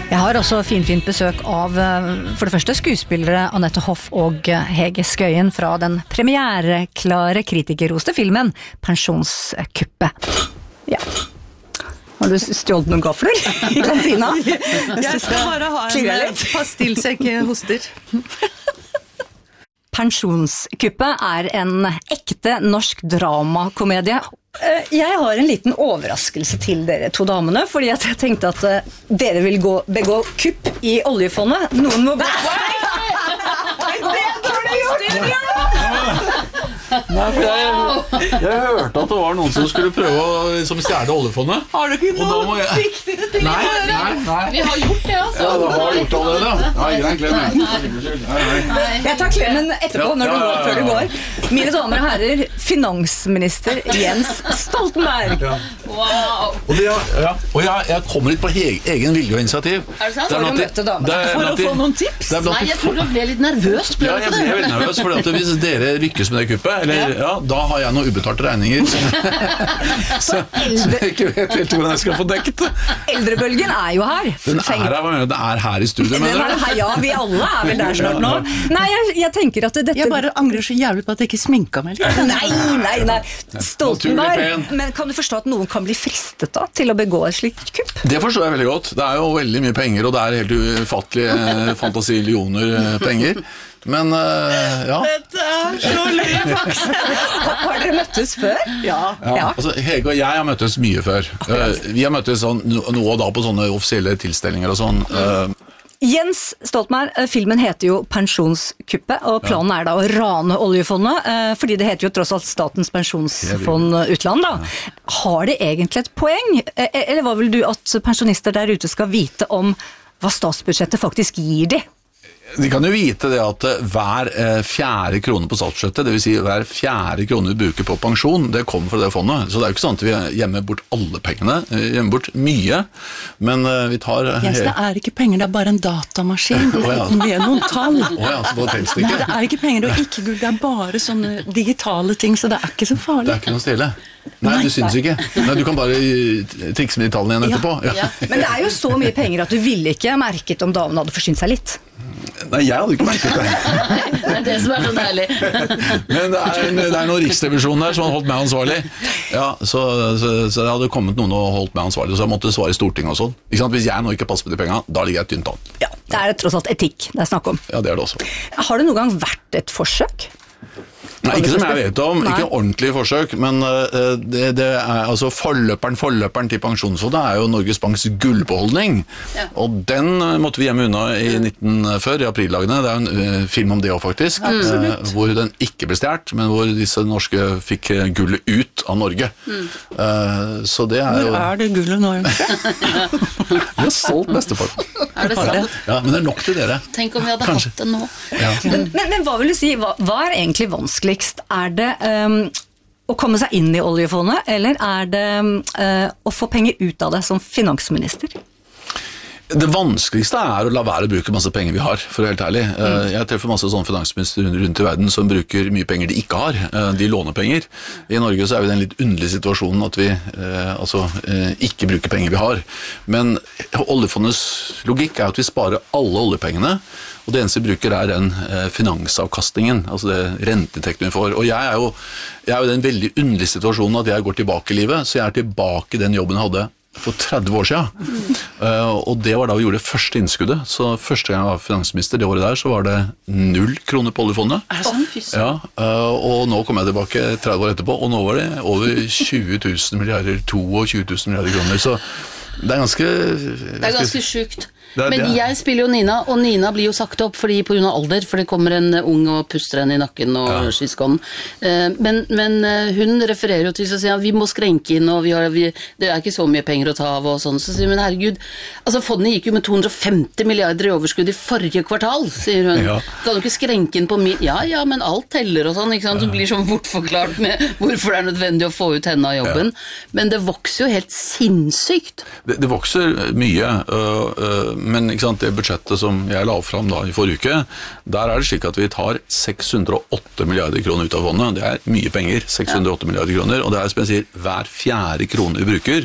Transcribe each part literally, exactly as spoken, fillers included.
Jeg har også finfint besøk av for det første skuespillere Annette Hoff og Hege Skøyen fra den premiereklare kritikerroste filmen Pensjonskuppet. Ja. Har du stjålet noen gafler i kantina? Jeg skal bare ha en pastillsekk hoster. Pensjonskuppet er en ekte norsk dramakomedie. Jeg har en liten overraskelse til dere to damene, fordi at jeg tenkte at dere vil gå, begå kupp i oljefondet. Noen må gå... Det har du gjort! Nei, for jeg, jeg hørte at det var noen som skulle prøve å liksom, stjerne oljefondet. Har du ikke noe jeg... viktigere ting nei, å gjøre? Nei, nei. Vi har gjort det, altså. Ja, det har gjort allerede. Nei, greit, glem det. Jeg tar klemmen etterpå når du går, før du går. Mine damer og herrer, finansminister Jens Stoltenberg. Ja. Wow. Og, det, ja. og jeg, jeg kommer litt på he- egen vilje og initiativ. Er det sant? For å møte damene. For å få noen tips? Nei, jeg tror du ble litt nervøs. Ble Ja, jeg ble veldig nervøs, for at hvis dere lykkes med det kuppet, eller, ja, da har jeg noen ubetalte regninger, så, så jeg ikke vet helt hvordan jeg skal få dekket det. Eldrebølgen er jo her. Den er her, hva mener du? Det er her i studio, Den mener er du? her, ja, vi alle er vel der snart nå. Nei, jeg, jeg tenker at dette... Jeg bare angrer så jævlig på at jeg ikke sminka meg litt. Nei, nei, nei. Stoltenberg. Naturlig pen. Men kan du forstå at noen kan bli fristet da til å begå et slikt kupp? Det forstår jeg veldig godt. Det er jo veldig mye penger, og det er helt ufattelige fantasillioner penger. Men, uh, ja. Dette er så løyfaks. Har dere møttes før? Ja. Ja, Ja. altså Hege og jeg har møttes mye før. Uh, vi har møttes sånn, no, nå og da på sånne offisielle tilstelninger og sånn. Uh, Jens Stoltenberg, eh, filmen heter jo Pensjonskuppet, og planen er da å rane oljefondet, eh, fordi det heter jo tross alt Statens pensjonsfond utland da. Har det egentlig et poeng? Eh, Eller hva vil du at pensjonister der ute skal vite om hva statsbudsjettet faktisk gir de? De kan jo vite det at hver eh, fjerde krone på statsbudsjettet, det vil si hver fjerde krone vi bruker på pensjon, det kommer fra det fondet. Så det er jo ikke sånn at vi gjemmer bort alle pengene, eh, gjemmer bort mye, men eh, vi tar... Eh, Jens, det er ikke penger, det er bare en datamaskin Å, ja. med noen tall. Åja, så da telles det Nei, ikke. det er ikke penger og ikke gull, det er bare sånne digitale ting, så det er ikke så Det farlig. er ikke noe stille. Nei, du synes ikke. Nei, du kan bare eh, trikse med de tallene igjen etterpå. Ja. Men det er jo så mye penger at du ville ikke merket om damene hadde forsynt seg litt. Nei, jeg hadde ikke merket det. Det er det som er så deilig. Men det er, det er noen riksrevisjon der som har holdt meg ansvarlig. Ja, så, så, så det hadde kommet noen og holdt meg ansvarlig, så jeg måtte svare i Stortinget og sånn. Ikke sant? Hvis jeg nå ikke passer på de pengene, da ligger jeg tynt an. Ja, det er tross alt etikk det er snakk om. Ja, det er det også. Har det noen gang vært et forsøk? Nei, ikke som jeg vet om, Nei. ikke ordentlig forsøk, men uh, det, det er, altså forløperen, forløperen til pensjonsfondet er jo Norges Banks gullbeholdning, Ja. og den uh, måtte vi hjemme unna i nitten før, i aprillagene. Det er jo en uh, film om det også faktisk, uh, hvor den ikke ble stjert, men hvor disse norske fikk uh, gullet ut av Norge. Mm. Uh, så det er jo... Hvor er det gullet nå? Vi har solgt mesteparten. Er det sant? Ja, men det er nok til dere. Tenk om vi hadde Kanskje. hatt det nå. Ja. Men, men, men hva vil du si, hva, hva er egentlig vanskeligst? Er det um, å komme seg inn i oljefondet, eller er det uh, å få penger ut av det som finansminister? Det vanskeligste er å la være å bruke masse penger vi har, for å være helt ærlig. Mm. Jeg treffer masse sånne finansminister rundt i verden som bruker mye penger de ikke har. De låner penger. I Norge så er vi i den litt underlige situasjonen at vi eh, altså, eh, ikke bruker penger vi har. Men oljefondets logikk er at vi sparer alle oljepengene, og det eneste vi bruker er den eh, finansavkastningen, altså det renteinntekten vi får. Og jeg er jo, jeg er jo i den veldig underlige situasjonen at jeg går tilbake i livet, så jeg er tilbake i den jobben jeg hadde for tretti år siden. Mm. Uh, og det var da vi gjorde det første innskuddet. Så første gang jeg var finansminister det året der, så var det null kroner på oljefondet. Er det sånn? Ja, uh, og nå kom jeg tilbake tretti år etterpå, og nå var det over tjue tusen milliarder, tjueto tusen milliarder kroner. Så det er ganske... Det er ganske sjukt. Det er- Men det er- jeg spiller jo Nina, og Nina blir jo sagt opp fordi på grunn av alder, for det kommer en ung og puster henne i nakken og Ja. she's gone. Eh, Men, men eh, hun refererer jo til å si at vi må skrenke inn, og vi har, vi, det er ikke så mye penger å ta av og sånn. Så sier hun, men herregud, altså fondet gikk jo med to hundre og femti milliarder i overskudd i forrige kvartal, sier hun. Ja. Kan du ikke skrenke inn på min... Ja, ja, men alt teller og sånn, ikke sant? Så blir sånn bortforklart med hvorfor det er nødvendig å få ut henne av jobben. Men det vokser jo helt sinnssykt. Det, det vokser mye, øh, øh, men ikke sant, det budsjettet som jeg la fram da i forrige uke, der er det slik at vi tar seks hundre og åtte milliarder kroner ut av fondet. Det er mye penger, seks hundre og åtte milliarder kroner, og det er som jeg sier, hver fjerde krone vi bruker,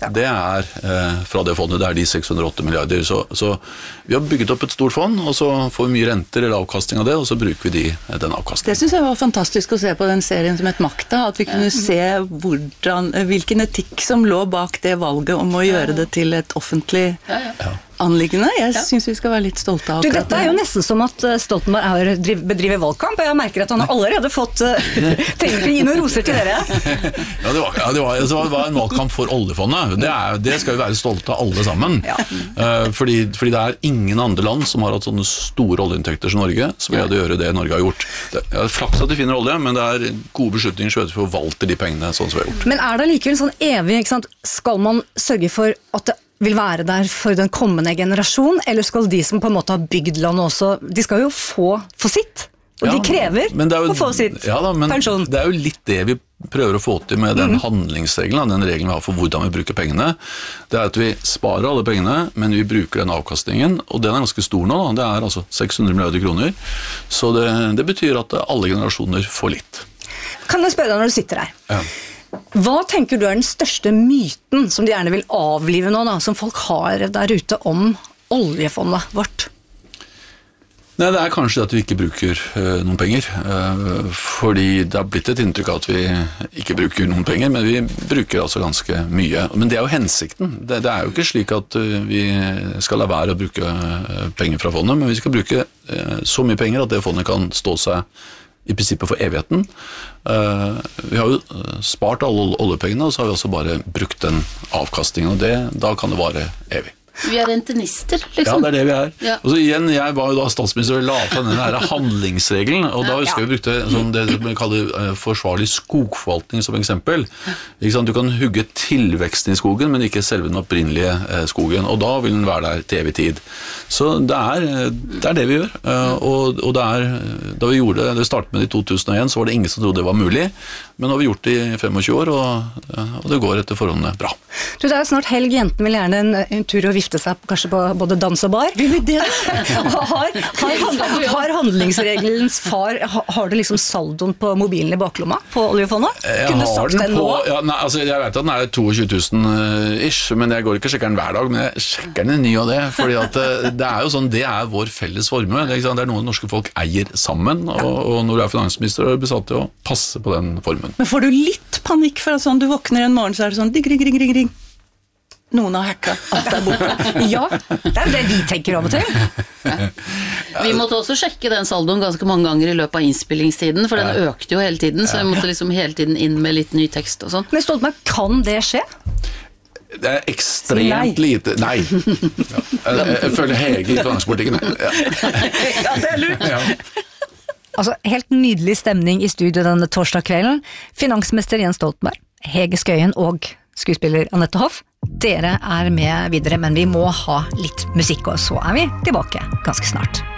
Det er eh, fra det fondet, det er de seks hundre og åtte milliarder. Så, så vi har bygget opp et stort fond, og så får vi mye renter eller avkasting av det, og så bruker vi de, den avkastningen. Det synes jeg var fantastisk å se på den serien som het Makta, at vi kunne se hvordan, hvilken etikk som lå bak det valget om å gjøre det til et offentlig anliggende. Jeg synes vi skal være litt stolte av Du, akkurat dette er jo nesten som at Stoltenberg er, driv, bedriver valgkamp, og jeg merker at han har allerede fått uh, trenger til å gi noen roser til dere. Ja, det var, ja, det var, det var en valgkamp for oljefondet. Det, er, det skal vi være stolte av alle sammen. Ja. Uh, fordi, fordi det er ingen andre land som har hatt sånne store oljeinntekter som Norge, som greide å gjøre det Norge har gjort. Det er flaks at de finner olje, men det er gode beslutninger så vi forvalter de pengene sånn som vi har gjort. Men er det likevel sånn evig, ikke sant? Skal man sørge for at det vil være der for den kommende generasjon, eller skal de som på en måte har bygd landet også, de skal jo få, få sitt, og ja, de krever jo, å få sitt ja da, men pensjon. Det er jo litt det vi prøver å få til med den mm. handlingsregelen, den regelen vi har for hvordan vi bruker pengene. Det er at vi sparer alle pengene, men vi bruker den avkastningen, og den er ganske stor nå, da. Det er altså seks hundre milliarder kroner, så det, det betyr at alle generasjoner får litt. Kan jeg spørre deg når du sitter her? Ja. Hva tenker du er den største myten som de gjerne vil avlive nå, da, som folk har der ute om oljefondet vårt? Nei, det er kanskje at vi ikke bruker uh, noen penger, uh, fordi det har blitt et inntrykk av at vi ikke bruker noen penger, men vi bruker altså ganske mye. Men det er jo hensikten. Det, det er jo ikke slik at uh, vi skal la være å bruke uh, penger fra fondet, men vi skal bruke uh, så mye penger at det fondet kan stå seg i prinsippet for evigheten. Uh, vi har jo spart alle oljepengene, og så har vi også bare brukt den avkastningen, og det, da kan det vare evig. Vi er rentenister, liksom. Ja, det er det vi er. Ja. Og så igjen, jeg var jo da statsminister og la fra den der handlingsregelen, og da husker jeg vi brukte sånn, det vi kaller uh, forsvarlig skogforvaltning som eksempel. Ikke sant? Du kan hugge tilveksten i skogen, men ikke selve den opprinnelige uh, skogen, og da vil den være der til evig tid. Så det er det, er det vi gjør, uh, og, og det er, da vi gjorde det, det startet med det i to tusen og en, så var det ingen som trodde det var mulig, men nå har vi gjort det i femogtjue år, og, uh, og det går etter forholdene bra. Du, det er snart helg, jentene vil gjerne en, en tur og vifte seg kanskje på både dans og bar. Vil vi det? har, har, har handlingsregelens far, har, har du liksom saldoen på mobilen i baklomma på oljefondet? Jeg Kunne du har sagt den det på, nå? ja, nei, altså jeg vet at den er tjueto tusen ish, men jeg går ikke og sjekker den hver dag, men jeg sjekker den i ny og det, fordi at det er jo sånn, det er vår felles formue, det er, det er noe norske folk eier sammen, og, og når du er finansminister, er du besatt til å passe på den formuen. Men får du litt panikk for at sånn, du våkner en morgen, så er det sånn, ring, ring, ring, ring. Noen har hacka alt der borte. Ja, det er det vi tenker av og til. Vi måtte også sjekke den saldoen ganske mange ganger i løpet av innspillingstiden, for den økte jo hele tiden, så vi måtte liksom hele tiden inn med litt ny tekst og sånn. Men Stoltenberg, kan det skje? Det er ekstremt lite. Nei. Ja. Jeg, jeg føler Hege i finanspolitikken. Ja. Ja, det er lurt. Ja. Altså, helt nydelig stemning i studio denne torsdag kvelden. Finansminister Jens Stoltenberg, Hege Skøyen og skuespiller Anette Hoff. Dere er med videre, men vi må ha litt musikk, og så er vi tilbake ganske snart.